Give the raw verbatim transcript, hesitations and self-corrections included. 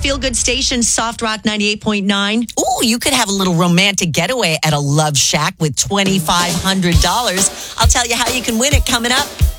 feel good station, Soft Rock ninety-eight point nine. Ooh, you could have a little romantic getaway at a Love Shack with twenty-five hundred dollars. I'll tell you how you can win it coming up.